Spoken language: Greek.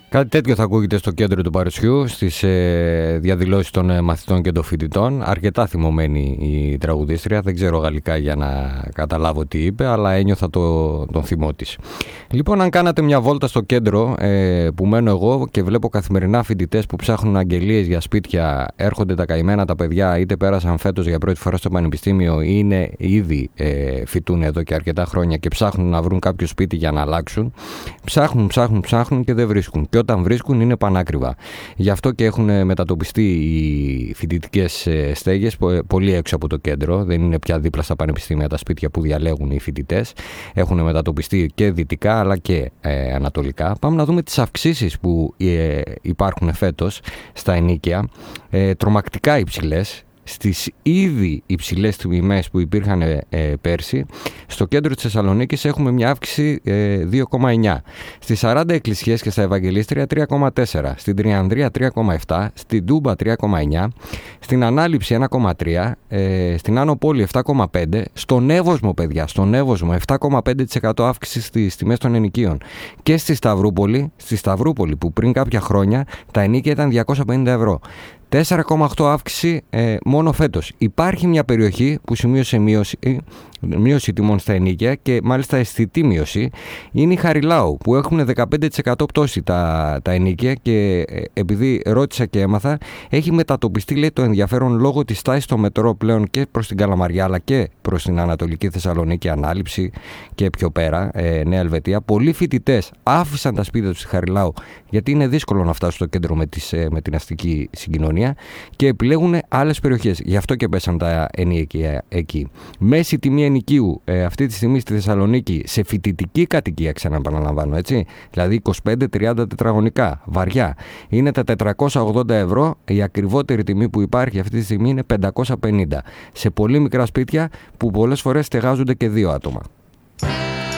Κάτι τέτοιο θα ακούγεται στο κέντρο του Παρισιού, στις διαδηλώσεις των μαθητών και των φοιτητών. Αρκετά θυμωμένη η τραγουδίστρια, δεν ξέρω γαλλικά για να καταλάβω τι είπε, αλλά ένιωθα τον θυμό της. Λοιπόν, αν κάνατε μια βόλτα στο κέντρο που μένω εγώ και βλέπω καθημερινά φοιτητές που ψάχνουν αγγελίες για σπίτια, έρχονται τα καημένα τα παιδιά, είτε πέρασαν φέτος για πρώτη φορά στο πανεπιστήμιο, ή είναι ήδη φοιτούν εδώ και αρκετά χρόνια και ψάχνουν να βρουν κάποιο σπίτι για να αλλάξουν. Ψάχνουν και δεν βρίσκουν. Και όταν βρίσκουν είναι πανάκριβα. Γι' αυτό και έχουν μετατοπιστεί οι φοιτητικές στέγες πολύ έξω από το κέντρο. Δεν είναι πια δίπλα στα πανεπιστήμια τα σπίτια που διαλέγουν οι φοιτητές. Έχουν μετατοπιστεί και δυτικά αλλά και ανατολικά. Πάμε να δούμε τις αυξήσεις που υπάρχουν φέτος στα ενοίκια. Τρομακτικά υψηλές. Στις ήδη υψηλές τιμές που υπήρχαν πέρσι, στο κέντρο της Θεσσαλονίκης έχουμε μια αύξηση 2,9. Στις 40 εκκλησίες και στα Ευαγγελίστρια 3,4. Στην Τριανδρία 3,7. Στην Τούμπα 3,9. Στην Ανάληψη 1,3. Στην Άνω Πόλη 7,5. Στον Εύωσμο, παιδιά, στον Εύωσμο 7,5% αύξηση στις τιμές των ενοικίων. Και στη Σταυρούπολη που πριν κάποια χρόνια τα ενοίκια ήταν 250 ευρώ. 4,8 αύξηση μόνο φέτος. Υπάρχει μια περιοχή που σημείωσε μείωση τιμών στα ενοίκια και μάλιστα αισθητή μείωση. Είναι η Χαριλάου που έχουν 15% πτώση τα ενοίκια και επειδή ρώτησα και έμαθα, έχει μετατοπιστεί, λέει, το ενδιαφέρον λόγω της τάσης στο μετρό πλέον και προς την Καλαμαριά αλλά και προς την Ανατολική Θεσσαλονίκη, Ανάληψη και πιο πέρα, Νέα Ελβετία. Πολλοί φοιτητές άφησαν τα σπίτια τους στη Χαριλάου γιατί είναι δύσκολο να φτάσουν στο κέντρο με την αστική συγκοινωνία και επιλέγουν άλλες περιοχές. Γι' αυτό και πέσαν τα ενοίκια εκεί. Μέση τιμή ενοικίου αυτή τη στιγμή στη Θεσσαλονίκη σε φοιτητική κατοικία, ξαναπαναλαμβάνω, έτσι, δηλαδή 25-30 τετραγωνικά, βαριά, είναι τα 480 ευρώ. Η ακριβότερη τιμή που υπάρχει αυτή τη στιγμή είναι 550 σε πολύ μικρά σπίτια που πολλές φορές στεγάζονται και 2 άτομα.